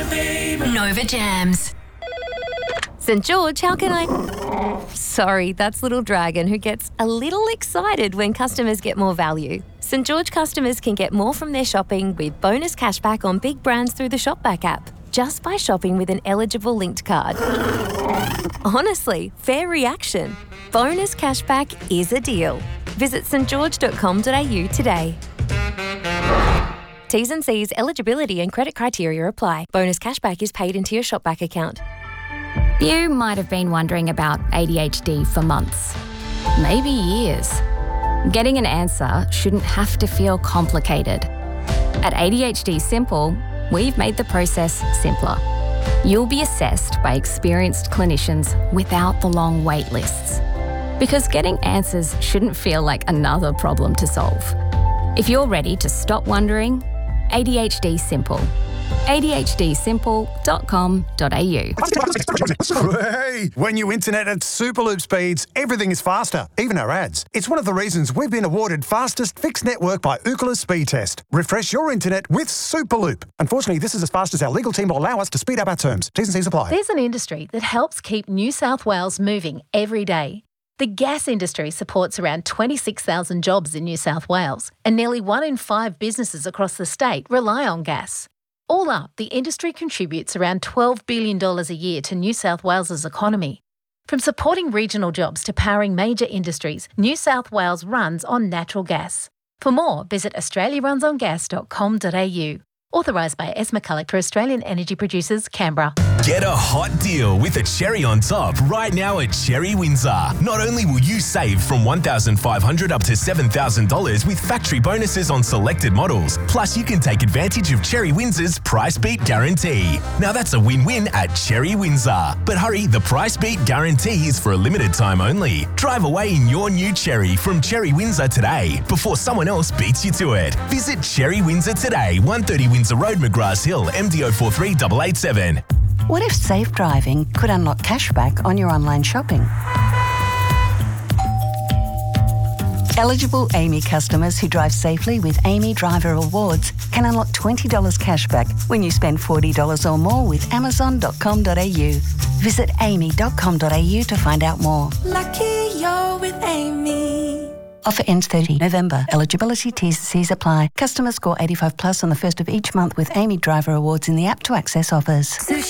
Nova Jams. St George, how can I... Sorry, that's Little Dragon, who gets a little excited when customers get more value. St George customers can get more from their shopping with bonus cashback on big brands through the Shopback app, just by shopping with an eligible linked card. Honestly, fair reaction. Bonus cashback is a deal. Visit stgeorge.com.au today. T's and C's, eligibility and credit criteria apply. Bonus cashback is paid into your Shopback account. You might have been wondering about ADHD for months, maybe years. Getting an answer shouldn't have to feel complicated. At ADHD Simple, we've made the process simpler. You'll be assessed by experienced clinicians without the long wait lists. Because getting answers shouldn't feel like another problem to solve. If you're ready to stop wondering, ADHD Simple. ADHDsimple.com.au. Hey, when you internet at Superloop speeds, everything is faster, even our ads. It's one of the reasons we've been awarded fastest fixed network by Ookla Speed Test. Refresh your internet with Superloop. Unfortunately, this is as fast as our legal team will allow us to speed up our terms. T's and C's apply. There's an industry that helps keep New South Wales moving every day. The gas industry supports around 26,000 jobs in New South Wales, and nearly 1 in 5 businesses across the state rely on gas. All up, the industry contributes around $12 billion a year to New South Wales's economy. From supporting regional jobs to powering major industries, New South Wales runs on natural gas. For more, visit australiarunsongas.com.au. Authorised by S. McCulloch for Australian Energy Producers, Canberra. Get a hot deal with a cherry on top right now at Cherry Windsor. Not only will you save from $1,500 up to $7,000 with factory bonuses on selected models, plus you can take advantage of Cherry Windsor's Price Beat Guarantee. Now that's a win-win at Cherry Windsor. But hurry, the Price Beat Guarantee is for a limited time only. Drive away in your new Cherry from Cherry Windsor today before someone else beats you to it. Visit Cherry Windsor today, 130 Windsor Road, McGrath Hill, MDO 43887. What if safe driving could unlock cashback on your online shopping? Eligible AAMI customers who drive safely with AAMI Driver Rewards can unlock $20 cashback when you spend $40 or more with Amazon.com.au. Visit AAMI.com.au to find out more. Lucky you're with Amy. Offer ends 30 November. Eligibility T's and C's apply. Customers score 85 plus on the first of each month with AAMI Driver Awards in the app to access offers.